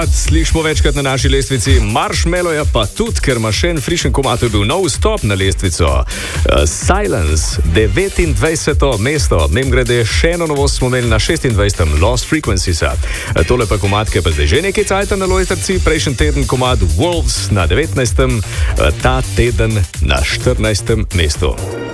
Slišimo večkrat na naši lestvici, Marshmallow je pa tudi, ker ima še en frišen komad, to je bil nov vstop na lestvico. Silence, 29. mesto, mimogrede še eno novost smo imeli na 26. Lost Frequencies. Tole pa komad, ki je pa zdaj že nekaj cajta na lojtrci, prejšnji teden komad Wolves na 19. Ta teden na 14. mestu.